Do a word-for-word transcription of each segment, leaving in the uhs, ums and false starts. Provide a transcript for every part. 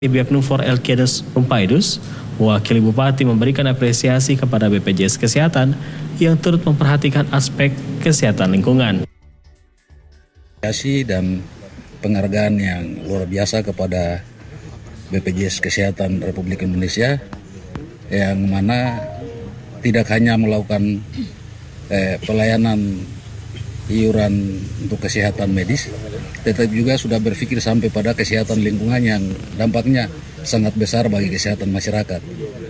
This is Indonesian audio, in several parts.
Biaknufor Elkiados Rumpaidus, wakil bupati memberikan apresiasi kepada B P J S Kesehatan yang turut memperhatikan aspek kesehatan lingkungan. Apresiasi dan penghargaan yang luar biasa kepada B P J S Kesehatan Republik Indonesia yang mana tidak hanya melakukan eh, pelayanan iuran untuk kesehatan medis, tetapi juga sudah berpikir sampai pada kesehatan lingkungan yang dampaknya sangat besar bagi kesehatan masyarakat.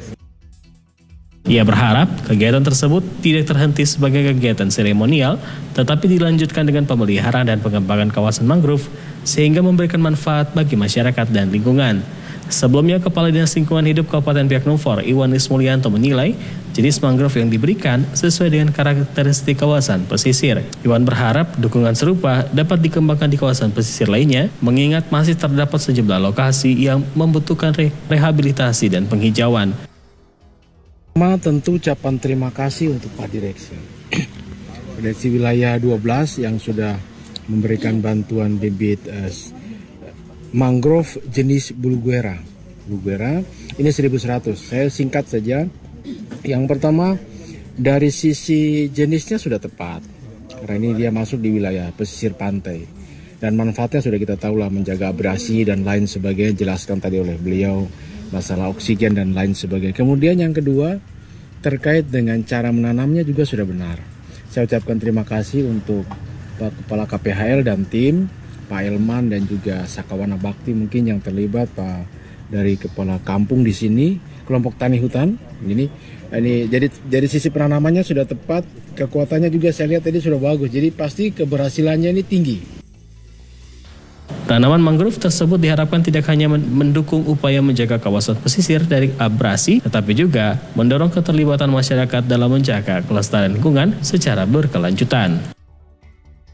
Ia berharap kegiatan tersebut tidak terhenti sebagai kegiatan seremonial, tetapi dilanjutkan dengan pemeliharaan dan pengembangan kawasan mangrove sehingga memberikan manfaat bagi masyarakat dan lingkungan. Sebelumnya, Kepala Dinas Lingkungan Hidup Kabupaten Biaknumfor, Iwan Ismulyanto menilai jenis mangrove yang diberikan sesuai dengan karakteristik kawasan pesisir. Iwan berharap dukungan serupa dapat dikembangkan di kawasan pesisir lainnya, mengingat masih terdapat sejumlah lokasi yang membutuhkan re rehabilitasi dan penghijauan. Pertama, tentu ucapan terima kasih untuk Pak Direksi. Direksi Wilayah dua belas yang sudah memberikan bantuan bibit uh, mangrove jenis Bulguera. Bulguera ini seribu seratus. Saya singkat saja. Yang pertama, dari sisi jenisnya sudah tepat. Karena ini dia masuk di wilayah pesisir pantai. Dan manfaatnya sudah kita tahu lah, menjaga abrasi dan lain sebagainya, jelaskan tadi oleh beliau, masalah oksigen dan lain sebagainya. Kemudian yang kedua, terkait dengan cara menanamnya juga sudah benar. Saya ucapkan terima kasih untuk Pak Kepala K P H L dan tim, Pak Elman dan juga Sakawana Bakti mungkin yang terlibat, Pak dari kepala kampung di sini, kelompok tani hutan. Ini ini jadi dari sisi penanamannya sudah tepat, kekuatannya juga saya lihat tadi sudah bagus. Jadi pasti keberhasilannya ini tinggi. Tanaman mangrove tersebut diharapkan tidak hanya mendukung upaya menjaga kawasan pesisir dari abrasi, tetapi juga mendorong keterlibatan masyarakat dalam menjaga kelestarian lingkungan secara berkelanjutan.